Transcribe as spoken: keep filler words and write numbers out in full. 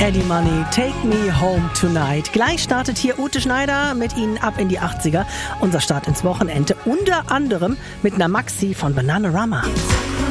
Eddie Money, Take Me Home Tonight. Gleich startet hier Ute Schneider mit Ihnen ab in die achtziger. Unser Start ins Wochenende, unter anderem mit einer Maxi von Bananarama.